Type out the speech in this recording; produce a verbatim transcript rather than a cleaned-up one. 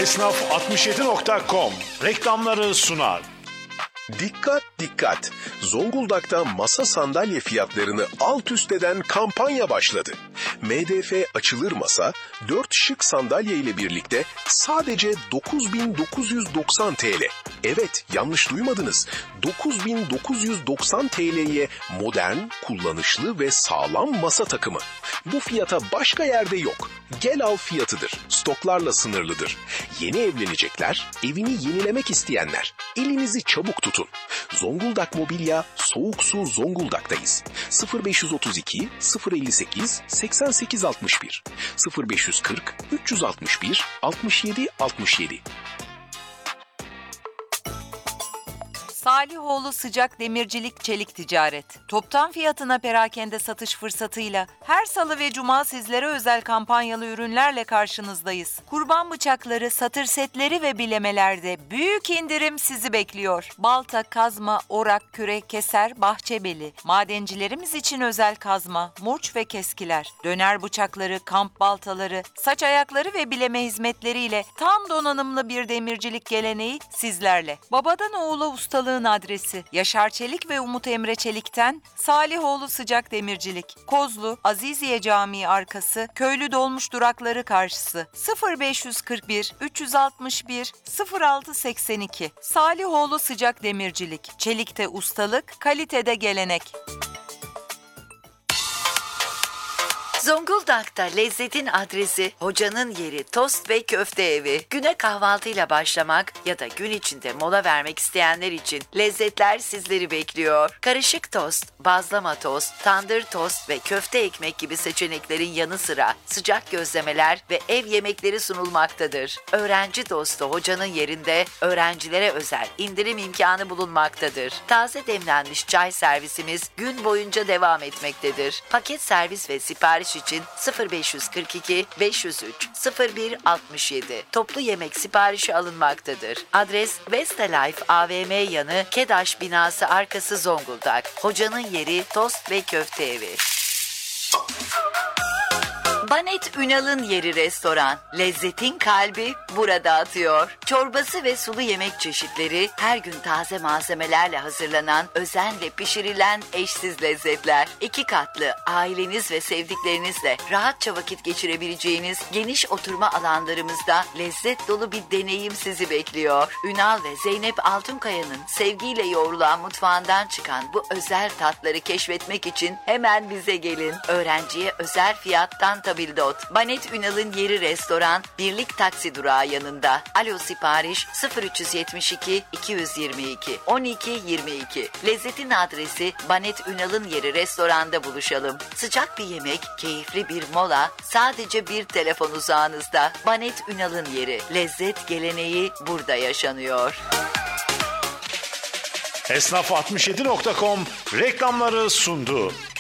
Esnaf altmış yedi nokta com reklamları sunar. Dikkat dikkat! Zonguldak'ta masa sandalye fiyatlarını alt üst eden kampanya başladı. M D F açılır masa dört şık sandalye ile birlikte sadece dokuz bin dokuz yüz doksan TL. Evet, yanlış duymadınız. dokuz bin dokuz yüz doksan TL'ye modern, kullanışlı ve sağlam masa takımı. Bu fiyata başka yerde yok. Gel al fiyatıdır. Stoklarla sınırlıdır. Yeni evlenecekler, evini yenilemek isteyenler. Elinizi çabuk tutun. Zonguldak Mobilya, Soğuk Su Zonguldak'tayız. sıfır beş otuz iki sıfır elli sekiz seksen sekiz altmış bir sıfır beş kırk üç altmış bir altmış yedi altmış yedi. Salihoğlu Sıcak Demircilik Çelik Ticaret. Toptan fiyatına perakende satış fırsatıyla her salı ve cuma sizlere özel kampanyalı ürünlerle karşınızdayız. Kurban bıçakları, satır setleri ve bilemelerde büyük indirim sizi bekliyor. Balta, kazma, orak, kürek, keser, bahçebeli. Madencilerimiz için özel kazma, murç ve keskiler. Döner bıçakları, kamp baltaları, saç ayakları ve bileme hizmetleriyle tam donanımlı bir demircilik geleneği sizlerle. Babadan oğula ustalığı adresi Yaşar Çelik ve Umut Emre Çelik'ten Salihoğlu Sıcak Demircilik, Kozlu, Aziziye Camii arkası, Köylü Dolmuş durakları karşısı, sıfır beş kırk bir üç altmış bir sıfır altı seksen iki. Salihoğlu Sıcak Demircilik, çelikte ustalık, kalitede gelenek. Zonguldak'ta lezzetin adresi, hocanın yeri tost ve köfte evi. Güne kahvaltıyla başlamak ya da gün içinde mola vermek isteyenler için lezzetler sizleri bekliyor. Karışık tost, bazlama tost, tandır tost ve köfte ekmek gibi seçeneklerin yanı sıra sıcak gözlemeler ve ev yemekleri sunulmaktadır. Öğrenci dostu hocanın yerinde öğrencilere özel indirim imkanı bulunmaktadır. Taze demlenmiş çay servisimiz gün boyunca devam etmektedir. Paket servis ve sipariş için sıfır beş kırk iki beş yüz üç sıfır bir altmış yedi. Toplu yemek siparişi alınmaktadır. Adres Westlife A V M yanı KEDAŞ binası arkası Zonguldak. Hocanın yeri tost ve köfte evi. Banet Ünal'ın yeri restoran. Lezzetin kalbi burada atıyor. Çorbası ve sulu yemek çeşitleri her gün taze malzemelerle hazırlanan, özenle pişirilen eşsiz lezzetler. İki katlı, aileniz ve sevdiklerinizle rahatça vakit geçirebileceğiniz geniş oturma alanlarımızda lezzet dolu bir deneyim sizi bekliyor. Ünal ve Zeynep Altunkaya'nın sevgiyle yoğrulan mutfağından çıkan bu özel tatları keşfetmek için hemen bize gelin. Öğrenciye özel fiyattan tabildot. Banet Ünal'ın yeri restoran, Birlik Taksi durağı yanında. Alo sipariş sıfır üç yetmiş iki iki yüz yirmi iki on iki yirmi iki. Lezzetin adresi Banet Ünal'ın yeri restoranda buluşalım. Sıcak bir yemek, keyifli bir mola, sadece bir telefon uzağınızda. Banet Ünal'ın yeri. Lezzet geleneği burada yaşanıyor. Esnaf altmış yedi nokta com reklamları sundu.